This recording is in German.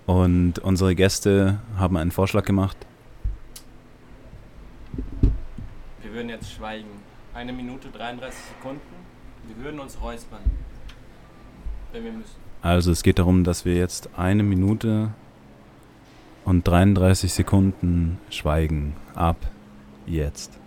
Und unsere Gäste haben einen Vorschlag gemacht. Wir würden jetzt schweigen. 1 Minute 33 Sekunden. Wir würden uns räuspern, wenn wir müssen. Also es geht darum, dass wir jetzt 1 Minute und 33 Sekunden schweigen. Ab jetzt.